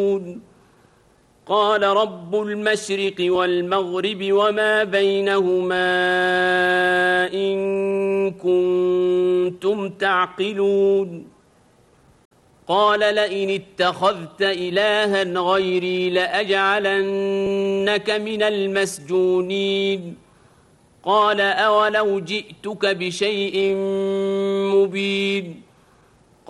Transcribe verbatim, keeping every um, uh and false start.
قال رب المشرق والمغرب وما بينهما إن كنتم تعقلون قال لئن اتخذت إلها غيري لأجعلنك من المسجونين قال أولو جئتك بشيء مبين